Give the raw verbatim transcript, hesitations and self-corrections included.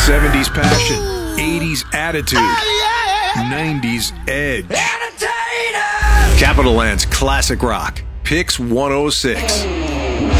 seventies passion, eighties attitude, nineties edge. Capital Land's classic rock. Pix one oh six.